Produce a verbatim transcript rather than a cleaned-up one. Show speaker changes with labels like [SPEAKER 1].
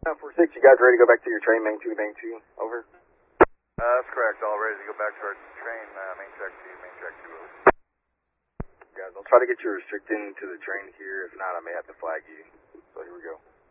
[SPEAKER 1] nine four six, you guys ready to go back to your train, main two, main two, over?
[SPEAKER 2] Uh, that's correct, all ready to go back to our train, uh, main track two, main track two, over.
[SPEAKER 1] Guys, I'll try to get you restricted into the train here. If not, I may have to flag you. So here we go.